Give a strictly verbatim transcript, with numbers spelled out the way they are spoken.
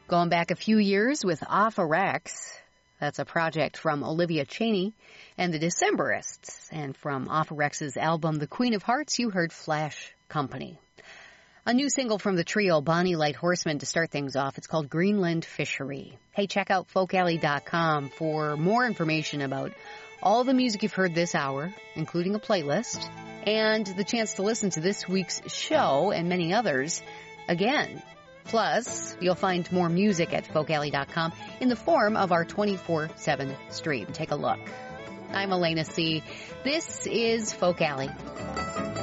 Going back a few years with Off a Rex. That's a project from Olivia Chaney and the Decemberists. And from Off a Rex's album, The Queen of Hearts, you heard Flash Company. A new single from the trio Bonnie Light Horseman to start things off. It's called Greenland Fishery. Hey, check out folk alley dot com for more information about all the music you've heard this hour, including a playlist, and the chance to listen to this week's show and many others again. Plus, you'll find more music at folk alley dot com in the form of our twenty-four seven stream. Take a look. I'm Elena C. This is Folk Alley.